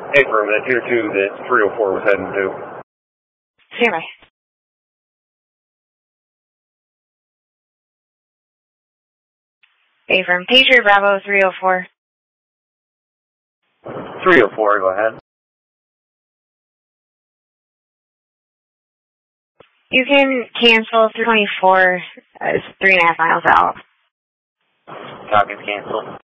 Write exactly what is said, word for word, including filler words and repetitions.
Hey, from that tier two that three oh four was heading to. Stand by. Hey, from Patriot Bravo three oh four. three oh four, go ahead. You can cancel three twenty-four. Uh, it's three and a half miles out. Copy, cancel.